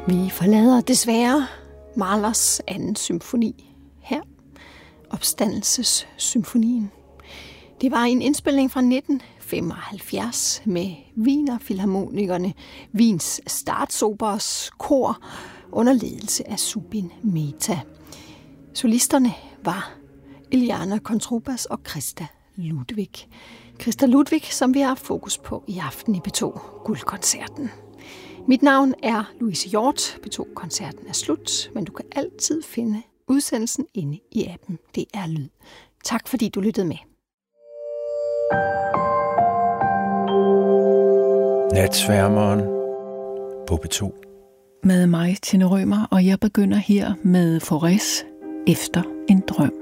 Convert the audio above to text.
Vi forlader desværre Mahlers anden symfoni her, Opstandelsessymfonien. Det var en indspilning fra 1975 med Wiener Philharmonikerne, Wiens Statsoperas kor under ledelse af Zubin Mehta. Solisterne var Iliana Contreras og Christa Ludwig. Christa Ludwig, som vi har fokus på i aften i P2 Guldkoncerten. Mit navn er Louise Hjort. P2-koncerten er slut, men du kan altid finde udsendelsen inde i appen. Det er Lyd. Tak fordi du lyttede med. Natsværmeren på P2. Med mig, Tine Rømer, og jeg begynder her med Faurés Efter en drøm.